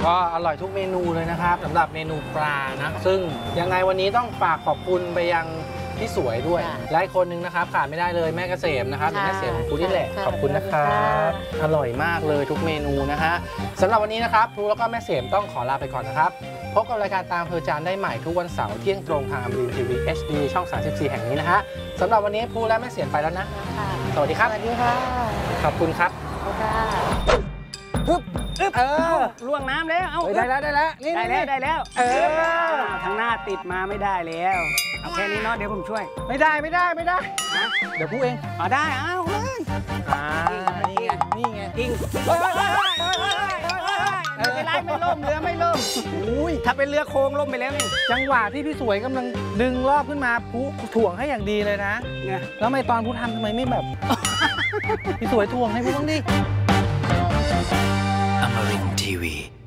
ก็อร่อยทุกเมนูเลยนะครับสำหรับเมนูปลานะซึ่งยังไงวันนี้ต้องฝากขอบคุณไปยังพี่สวยด้วยและอีกคนนึงนะครับขาดไม่ได้เลยแม่เกษมนะครับหรือแม่เสียของคุณนี่แหละขอบคุณนะครับอร่อยมากเลยทุกเมนูนะฮะสำหรับวันนี้นะครับครูแล้วก็แม่เสียมต้องขอลาไปก่อนนะครับพบกับรายการตามเพอร์จานได้ใหม่ทุกวันเสาร์เที่ยงตรงทางอมรินทร์ทีวี HD ช่อง 34 แห่งนี้นะฮะสำหรับวันนี้ครูและแม่เสียมไปแล้วนะสวัสดีครับสวัสดีค่ะขอบคุณครับขอบคุณค่ะล่วงน้ำแล้วได้แล้วนี่ได้แล้วทางหน้าติดมาไม่ได้แล้วเอาแค่นี้เนาะเดี๋ยวผมช่วยไม่ได้เดี๋ยวพูดเองได้เอาเลยนี่ไงอิงไม่เป็นไรไม่ล่มเรือไม่ล่มอุ้ยถ้าเป็นเรือโค้งล่มไปแล้วนี่จังหวะที่พี่สวยกำลังดึงรอบขึ้นมาผู้ถ่วงให้อย่างดีเลยนะแล้วทำไมตอนผู้ทำทำไมไม่แบบ พี่สวยถ่วงให้ผู้บ้างดิ Amarin Tiwi.